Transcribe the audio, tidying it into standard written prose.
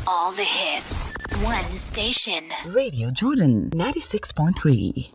All the hits. One station. Radio Jordan 96.3.